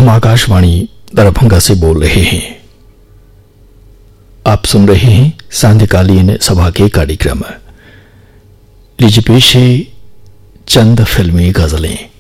हम आकाशवाणी दरभंगा से बोल रहे हैं। आप सुन रहे हैं सांध्यकालीन सभा के कार्यक्रम। लीजिए पेश है चंद फिल्मी गजलें।